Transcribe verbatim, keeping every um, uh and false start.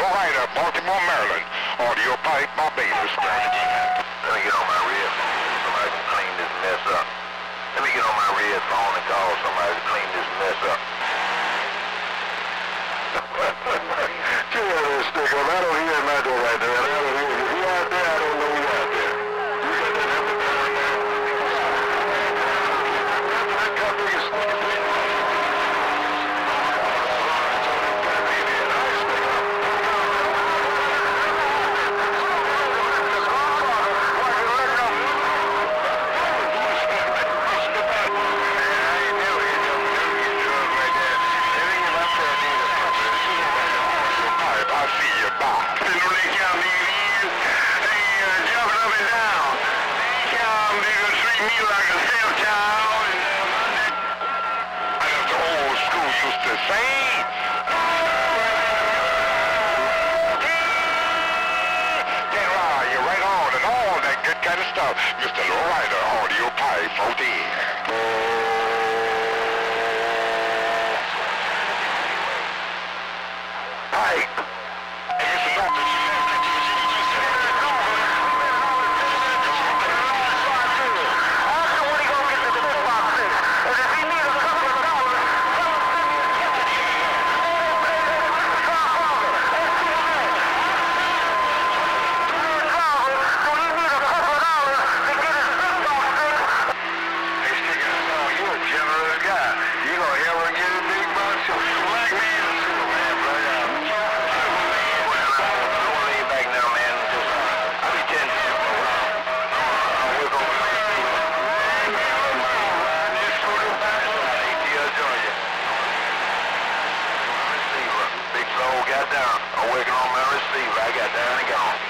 Lowrider, Baltimore, Maryland. Audio pipe, Barbados, Gurney. Let me get on my red phone. Somebody can clean this mess up. Let me get on my red phone and call somebody to clean this mess up. Get out of this stick up. I don't hear him out there right there. I don't hear him. If you out there, I don't know you out there. You got that number down there. That company is sticking to you. Mister Lowrider, audio pipe, fourteen. Pipe. Hey, Mister Doctor, down. I'm working on my receiver. I got down and gone.